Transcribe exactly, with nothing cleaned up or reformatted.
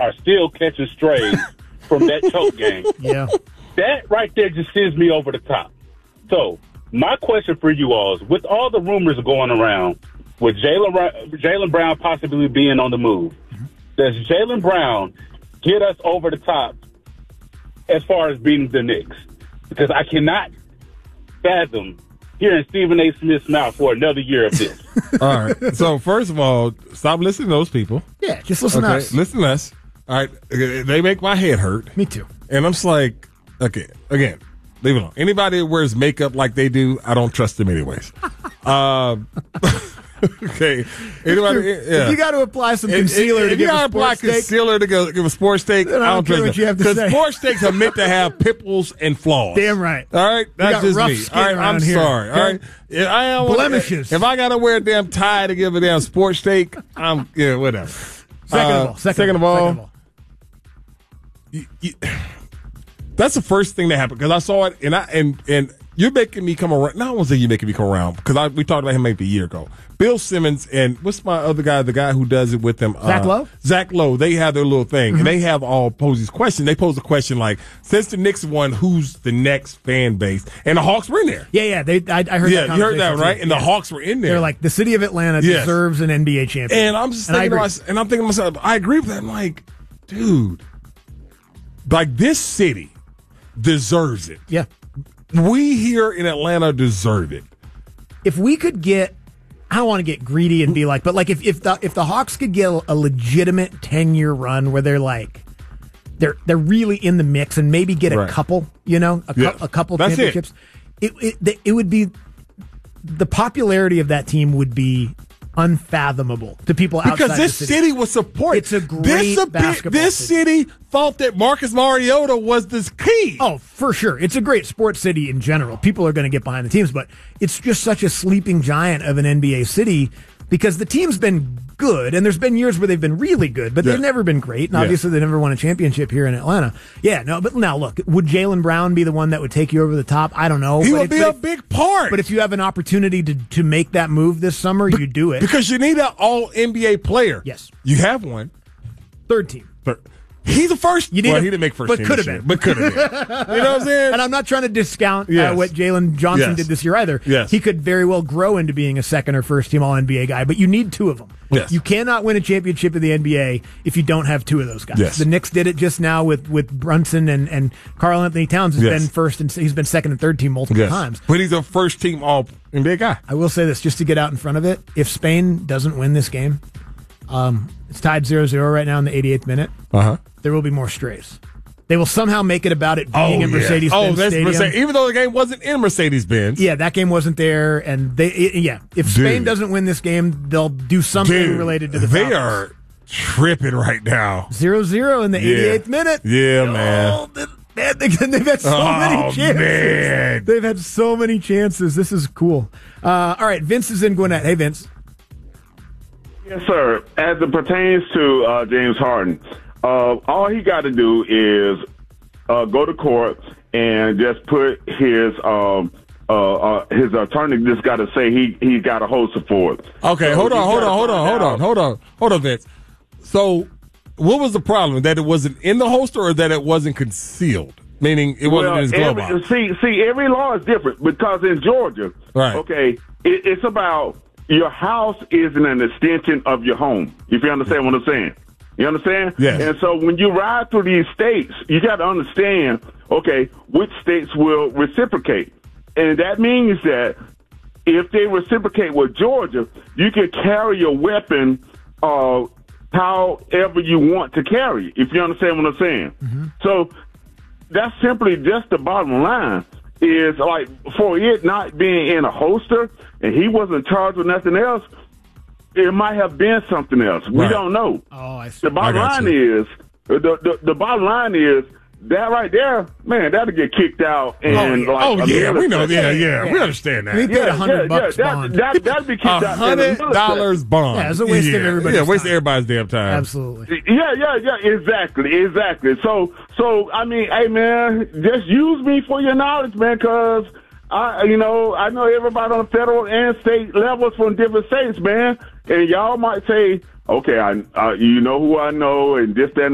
are still catching strays from that choke game. Yeah. That right there just sends me over the top. So my question for you all is, with all the rumors going around, with Jaylen Jaylen Brown possibly being on the move, does Jaylen Brown get us over the top as far as beating the Knicks? Because I cannot fathom hearing Stephen A. Smith's mouth for another year of this. All right. So first of all, stop listening to those people. Yeah, just listen okay? to us. Listen to us. All right. They make my head hurt. Me too. And I'm just like, okay, again, leave it alone. Anybody that wears makeup like they do, I don't trust them anyways. um, okay. Anybody? If, yeah. if you got to apply some If- concealer if, to if give you a gotta apply sports steak, concealer to go, give a sports steak, Then I I don't don't care trust what you have to Because say. sports steaks are meant to have pimples and flaws. Damn right. All right, that's got just rough me. skin All right, around I'm here. sorry. All right, if I am Blemishes. If I gotta wear a damn tie to give a damn sports steak, I'm yeah, whatever. Second Uh, of all, second, second of all, second of all. you- you- that's the first thing that happened because I saw it, and I and and you're making me come around. No, I won't say you're making me come around because I we talked about him maybe a year ago. Bill Simmons and what's my other guy? The guy who does it with them, Zach uh, Lowe? Zach Lowe. They have their little thing, Mm-hmm. and they have all pose these questions. They pose a question like, since the Knicks won, who's the next fan base? And the Hawks were in there. Yeah, yeah. They, I, I heard Yeah, that you heard that, conversation, right? too. And Yeah. the Hawks were in there. They're like, the city of Atlanta Yes. deserves an N B A champion. And I'm just And I thinking to agree. myself, and I'm thinking to myself, I agree with that. I'm like, dude, like this city deserves it. Yeah. We here in Atlanta deserve it. If we could get, I don't want to get greedy and be like, but like if, if the if the Hawks could get a legitimate ten year run where they're like, they're they're really in the mix and maybe get a Right. couple, you know, a, Yeah. cou- a couple That's it. championships, it. It, it it would be, the popularity of that team would be unfathomable to people outside Because this the city. city was support. It's a great this, a bit- basketball This city. city thought that Marcus Mariota was the key. Oh, for sure. It's a great sports city in general. People are going to get behind the teams, but it's just such a sleeping giant of an N B A city because the team's been good, and there's been years where they've been really good, but Yeah. they've never been great, and Yeah. obviously they never won a championship here in Atlanta. Yeah, no, but now look, would Jaylen Brown be the one that would take you over the top? I don't know. he but would if- be but a if- big part. But if you have an opportunity to, to make that move this summer, you do it. Because you need an all N B A player. Yes. You have one. Third team. But he's the first. You need well, a- he didn't make first but team could this have year, been. But could have been. You know what I'm saying? And I'm not trying to discount Yes. uh, what Jalen Johnson Yes. did this year either. Yes. He could very well grow into being a second or first team All N B A guy, but you need two of them. Yes. You cannot win a championship in the N B A if you don't have two of those guys. Yes. The Knicks did it just now with, with Brunson and, and Karl Anthony Towns has Yes. been first and he's been second and third team multiple Yes. times. But he's a first team all N B A guy. I will say this just to get out in front of it. If Spain doesn't win this game, um, it's tied zero zero right now in the eighty-eighth minute. Uh huh. There will be more strays. They will somehow make it about it being in Mercedes-Benz Oh, that's Stadium. Mercedes. Even though the game wasn't in Mercedes Benz. Yeah, that game wasn't there, and they it, yeah. If Spain Dude. doesn't win this game, they'll do something Dude, related to the they Falcons. are tripping right now. zero zero in the Yeah. eighty-eighth minute. Yeah, man. Oh, they- man, they, they've had so Oh, many chances. man. They've had so many chances. This is cool. Uh, all right, Vince is in Gwinnett. Hey, Vince. Yes, sir. As it pertains to uh, James Harden, uh, all he got to do is uh, go to court and just put his um, uh, uh, his attorney just got to say he he got a hold support. Okay, So hold on, he's hold gotta on, hold on, find hold on, out. hold on, hold on, Vince. So, what was the problem? That it wasn't in the holster, or that it wasn't concealed? Meaning, it wasn't Well, in his glove every, box. see, see, every law is different because in Georgia, Right. okay, it, it's about your house isn't an extension of your home. If you understand what I'm saying. You understand? Yes. And so when you ride through these states, you got to understand, okay, which states will reciprocate. And that means that if they reciprocate with Georgia, you can carry your weapon uh, however you want to carry it, if you understand what I'm saying. Mm-hmm. So that's simply just the bottom line. Is like for it not being in a holster and he wasn't charged with nothing else, it might have been something else. We Right. don't know. Oh, I see. The bottom I got line you. is the, the the bottom line is that right there, man, that'll get kicked out. And Oh, yeah, like, oh, a yeah, we know. military- Yeah, yeah, Yeah. we understand that. We paid a hundred yeah, bucks yeah, bond. That, that, that'd be kicked A out. in the hundred military. dollars bond. Yeah, it's a waste of yeah. everybody's Yeah, waste time. everybody's damn time. Absolutely. Yeah, yeah, yeah, exactly, exactly. So, so I mean, hey, man, just use me for your knowledge, man, because I, you know, I know everybody on the federal and state levels from different states, man, and y'all might say, okay, I, uh, you know who I know, and this, that, and